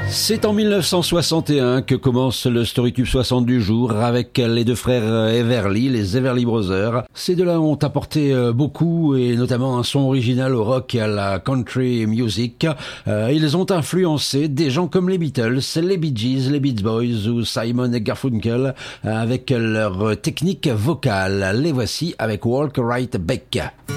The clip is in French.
C'est en 1961 que commence le Story Tube 60 du jour avec les deux frères Everly, les Everly Brothers. Ces deux-là ont apporté beaucoup et notamment un son original au rock et à la country music. Ils ont influencé des gens comme les Beatles, les Bee Gees, les Beach Boys ou Simon et Garfunkel avec leur technique vocale. Les voici avec Walk Right Back.